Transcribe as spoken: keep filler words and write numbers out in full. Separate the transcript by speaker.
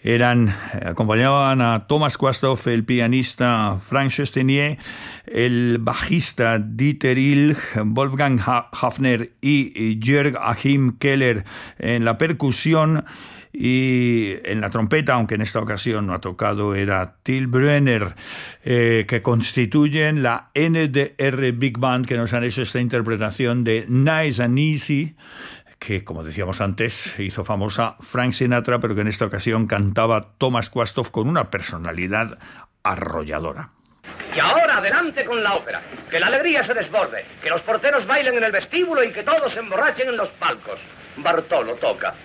Speaker 1: Eran, acompañaban a Thomas Quasthoff, el pianista Frank Chastenier, el bajista Dieter Ilg, Wolfgang Hafner y Jörg Achim Keller en la percusión, y en la trompeta, aunque en esta ocasión no ha tocado, era Till Brunner, eh, que constituyen la N D R Big Band, que nos han hecho esta interpretación de Nice and Easy, que, como decíamos antes, hizo famosa Frank Sinatra, pero que en esta ocasión cantaba Thomas Quasthoff con una personalidad arrolladora.
Speaker 2: Y ahora adelante con la ópera, que la alegría se desborde, que los porteros bailen en el vestíbulo y que todos se emborrachen en los palcos. Bartolo toca.